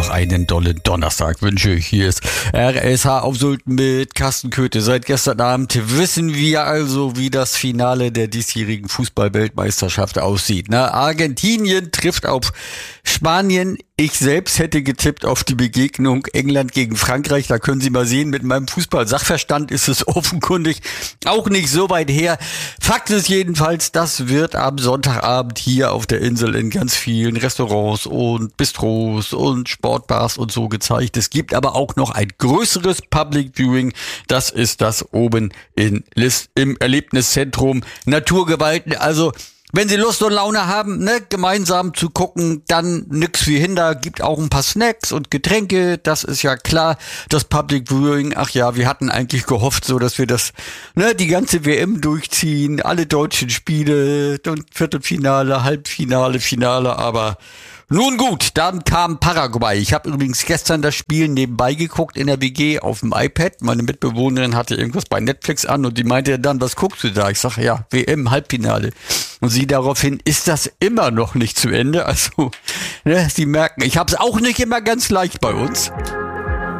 Ach, einen dollen Donnerstag wünsche ich. Hier ist RSH auf Sylt mit Carsten Köthe. Seit gestern Abend wissen wir also, wie das Finale der diesjährigen Fußball-Weltmeisterschaft aussieht. Argentinien trifft auf Spanien. Ich selbst hätte getippt auf die Begegnung England gegen Frankreich. Da können Sie mal sehen, mit meinem Fußball-Sachverstand ist es offenkundig auch nicht so weit her. Fakt ist jedenfalls, das wird am Sonntagabend hier auf der Insel in ganz vielen Restaurants und Bistros und Sportbars und so gezeigt. Es gibt aber auch noch ein größeres Public Viewing. Das ist das oben in List im Erlebniszentrum Naturgewalten. Also wenn Sie Lust und Laune haben, gemeinsam zu gucken, dann nix wie hinder, gibt auch ein paar Snacks und Getränke, das ist ja klar. Das Public Viewing, ach ja, wir hatten eigentlich gehofft, so dass wir das, die ganze WM durchziehen, alle deutschen Spiele und Viertelfinale, Halbfinale, Finale, aber nun gut, dann kam Paraguay. Ich habe übrigens gestern das Spiel nebenbei geguckt in der WG auf dem iPad. Meine Mitbewohnerin hatte irgendwas bei Netflix an und die meinte dann, was guckst du da? Ich sage, ja, WM, Halbfinale. Und sie daraufhin, ist das immer noch nicht zu Ende? Also, Sie merken, ich habe es auch nicht immer ganz leicht bei uns.